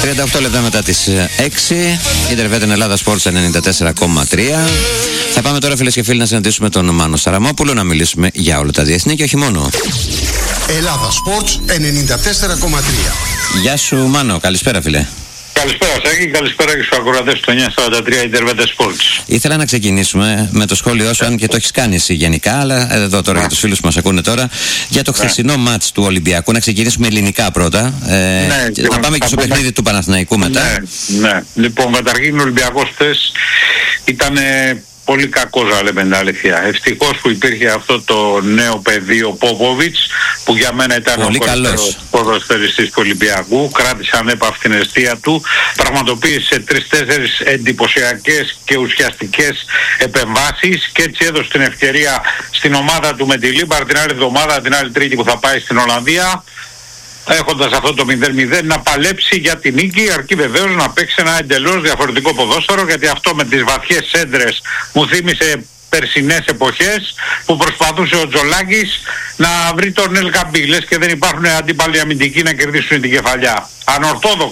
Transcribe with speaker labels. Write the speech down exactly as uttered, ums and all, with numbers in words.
Speaker 1: τριάντα οκτώ λεπτά μετά τις έξι. Ιντερβέτεν Ελλάδα Sports ενενήντα τέσσερα κόμμα τρία. Θα πάμε τώρα, φίλες και φίλοι, να συναντήσουμε τον Μάνο Σαραμόπουλο, να μιλήσουμε για όλα τα διεθνή και όχι μόνο.
Speaker 2: Ελλάδα Sports ενενήντα τέσσερα κόμμα τρία.
Speaker 1: Γεια σου, Μάνο, καλησπέρα, φίλε.
Speaker 3: Καλησπέρα Σάκη, καλησπέρα και στους ακροατές του εννιακόσια σαράντα τρία Ιντερβέτεν Sports.
Speaker 1: Ήθελα να ξεκινήσουμε με το σχόλιο σου, αν και το έχεις κάνει εσύ γενικά, αλλά εδώ τώρα για τους φίλους που μας ακούνε τώρα, για το χθεσινό yeah. μάτς του Ολυμπιακού. Να ξεκινήσουμε ελληνικά πρώτα. Ε,
Speaker 3: ναι,
Speaker 1: και να πάμε και στο πούμε... παιχνίδι του Παναθηναϊκού μετά.
Speaker 3: Ναι, ναι. Λοιπόν, καταρχήν ο Ολυμπιακός χθες ήταν πολύ κακός, να λέμε την αλήθεια. Ευτυχώς που υπήρχε αυτό το νέο παιδί, ο Πόποβιτς, που για μένα ήταν πολύ ο καλύτερος ποδοσφαιριστής του Ολυμπιακού. Κράτησε ανέπαυτη την αιστεία του, πραγματοποίησε τρεις-τέσσερις εντυπωσιακές και ουσιαστικές επεμβάσεις και έτσι έδωσε την ευκαιρία στην ομάδα του με τη Λίμπαρ την άλλη εβδομάδα, την άλλη Τρίτη που θα πάει στην Ολλανδία, έχοντας αυτό το μηδέν μηδέν, να παλέψει για την νίκη, αρκεί βεβαίως να παίξει ένα εντελώς διαφορετικό ποδόσφαιρο, γιατί αυτό με τις βαθιές σέντρες μου θύμισε περσινές εποχές που προσπαθούσε ο Τζολάκης να βρει τον Ελ Καμπί, λες και δεν υπάρχουν αντίπαλοι αμυντικοί να κερδίσουν την κεφαλιά. Ανορθόδοξο